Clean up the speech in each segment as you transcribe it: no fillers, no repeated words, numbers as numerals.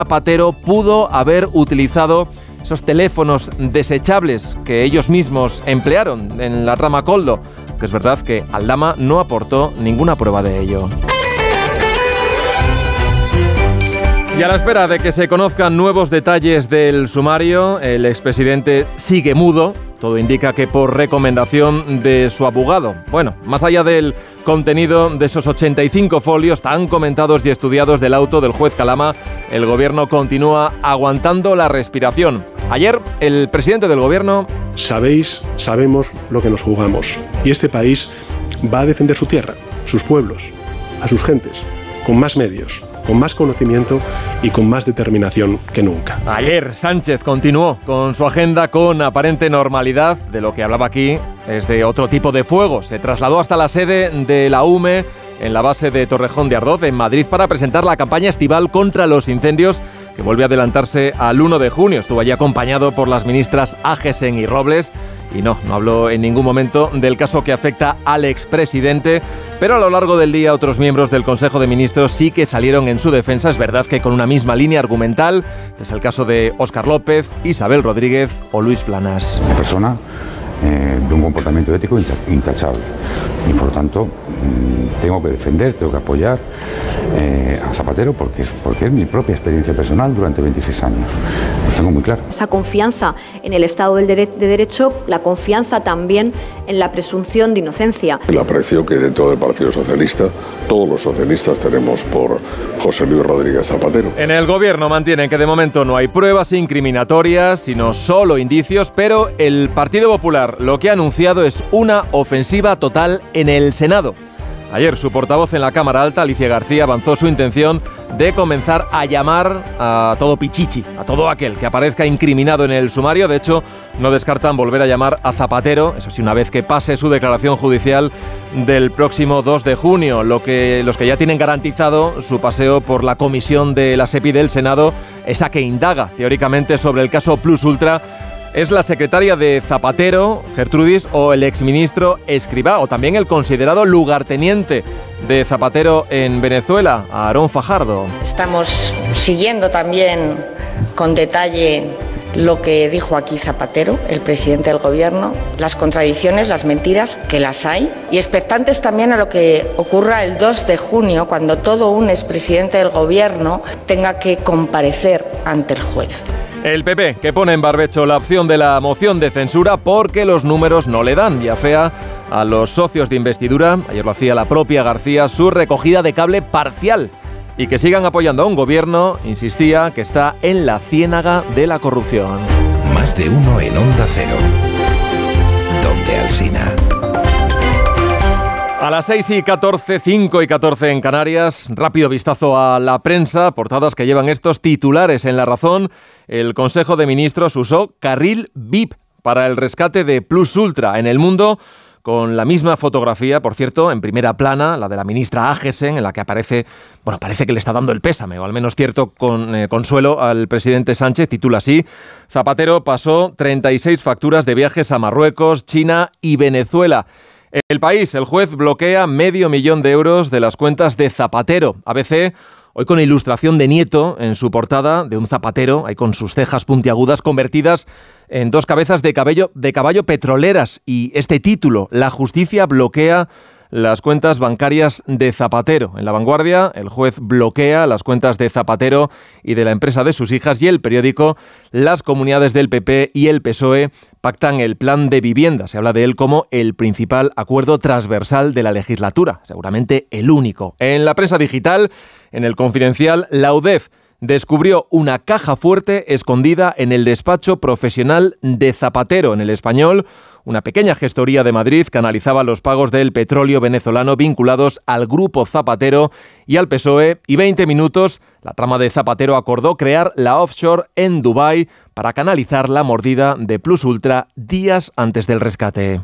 Zapatero pudo haber utilizado esos teléfonos desechables que ellos mismos emplearon en la trama Koldo, que es verdad que Aldama no aportó ninguna prueba de ello. Y a la espera de que se conozcan nuevos detalles del sumario, el expresidente sigue mudo. Todo indica que por recomendación de su abogado. Bueno, más allá del contenido de esos 85 folios tan comentados y estudiados del auto del juez Calama, el gobierno continúa aguantando la respiración. Ayer, el presidente del gobierno... Sabemos lo que nos jugamos. Y este país va a defender su tierra, sus pueblos, a sus gentes, con más medios, con más conocimiento y con más determinación que nunca. Ayer Sánchez continuó con su agenda con aparente normalidad. De lo que hablaba aquí es de otro tipo de fuego. Se trasladó hasta la sede de la UME en la base de Torrejón de Ardoz, en Madrid, para presentar la campaña estival contra los incendios, que vuelve a adelantarse al 1 de junio. Estuvo allí acompañado por las ministras Agesen y Robles. Y no habló en ningún momento del caso que afecta al expresidente, pero a lo largo del día otros miembros del Consejo de Ministros sí que salieron en su defensa. Es verdad que con una misma línea argumental, es el caso de Óscar López, Isabel Rodríguez o Luis Planas. Una persona de un comportamiento ético intachable y por lo tanto tengo que defender, tengo que apoyar a Zapatero porque es mi propia experiencia personal durante 26 años. Lo tengo muy claro. Esa confianza en el Estado de Derecho, la confianza también en la presunción de inocencia. El aprecio que dentro del Partido Socialista todos los socialistas tenemos por José Luis Rodríguez Zapatero. En el gobierno mantienen que de momento no hay pruebas incriminatorias, sino solo indicios, pero el Partido Popular lo que ha anunciado es una ofensiva total en el Senado. Ayer su portavoz en la Cámara Alta, Alicia García, avanzó su intención de comenzar a llamar a todo pichichi, a todo aquel que aparezca incriminado en el sumario. De hecho, no descartan volver a llamar a Zapatero, eso sí, una vez que pase su declaración judicial del próximo 2 de junio. Los que ya tienen garantizado su paseo por la comisión de la SEPI del Senado, esa que indaga teóricamente sobre el caso Plus Ultra, es la secretaria de Zapatero, Gertrudis, o el exministro Escrivá, o también el considerado lugarteniente de Zapatero en Venezuela, Aarón Fajardo. Estamos siguiendo también con detalle lo que dijo aquí Zapatero, el presidente del gobierno, las contradicciones, las mentiras, que las hay, y expectantes también a lo que ocurra el 2 de junio, cuando todo un expresidente del gobierno tenga que comparecer ante el juez. El PP, que pone en barbecho la opción de la moción de censura porque los números no le dan y afea a los socios de investidura, ayer lo hacía la propia García, su recogida de cable parcial y que sigan apoyando a un gobierno, insistía, que está en la ciénaga de la corrupción. Más de uno en Onda Cero, donde Alsina. A las 6:14, 5:14 en Canarias, rápido vistazo a la prensa, portadas que llevan estos titulares en La Razón. El Consejo de Ministros usó carril VIP para el rescate de Plus Ultra. En El Mundo, con la misma fotografía, por cierto, en primera plana, la de la ministra Agesen, en la que parece que le está dando el pésame, o al menos cierto consuelo al presidente Sánchez. Titula así: Zapatero pasó 36 facturas de viajes a Marruecos, China y Venezuela. El País, el juez bloquea 500.000 euros de las cuentas de Zapatero. ABC, hoy con ilustración de Nieto en su portada, de un Zapatero, ahí con sus cejas puntiagudas convertidas en dos cabezas de caballo petroleras. Y este título: La justicia bloquea las cuentas bancarias de Zapatero. En La Vanguardia, el juez bloquea las cuentas de Zapatero y de la empresa de sus hijas. Y El Periódico, las comunidades del PP y el PSOE pactan el plan de vivienda. Se habla de él como el principal acuerdo transversal de la legislatura, seguramente el único. En la prensa digital, en El Confidencial, la UDEF descubrió una caja fuerte escondida en el despacho profesional de Zapatero. En El Español, una pequeña gestoría de Madrid canalizaba los pagos del petróleo venezolano vinculados al grupo Zapatero y al PSOE. Y 20 minutos, la trama de Zapatero acordó crear la offshore en Dubái para canalizar la mordida de Plus Ultra días antes del rescate.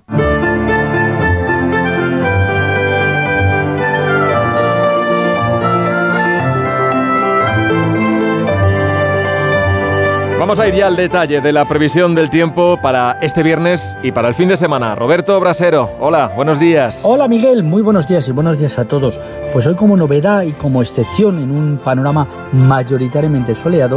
Vamos a ir ya al detalle de la previsión del tiempo para este viernes y para el fin de semana. Roberto Brasero, hola, buenos días. Hola Miguel, muy buenos días y buenos días a todos. Pues hoy como novedad y como excepción en un panorama mayoritariamente soleado,